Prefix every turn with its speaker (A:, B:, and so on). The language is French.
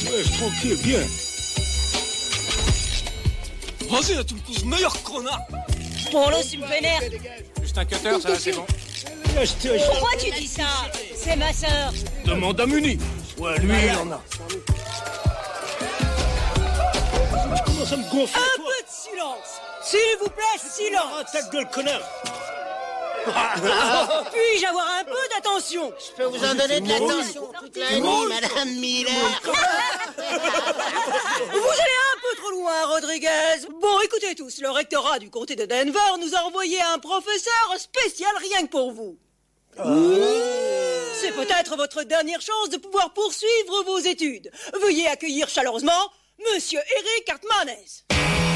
A: Ouais, tranquille, bien. Vas-y, là, tu me pousses meilleur connard.
B: Bon, l'os, tu me vénères.
C: Juste un cutter, ça va, c'est bon.
B: Pourquoi tu dis ça? C'est ma sœur.
A: Demande à Muni. Ouais, lui, il en a. Tu commences à me gonfler,
B: Un
A: toi.
B: peu de silence. S'il vous plaît, silence.
A: Ah, ta gueule, connard.
B: Puis-je avoir un peu d'attention?
D: Je peux vous en donner de l'attention toute la nuit, Madame Miller.
B: Vous allez un peu trop loin, Rodriguez. Bon, écoutez tous, le rectorat du comté de Denver nous a envoyé un professeur spécial rien que pour vous. C'est peut-être votre dernière chance de pouvoir poursuivre vos études. Veuillez accueillir chaleureusement Monsieur Eric Hartmanez.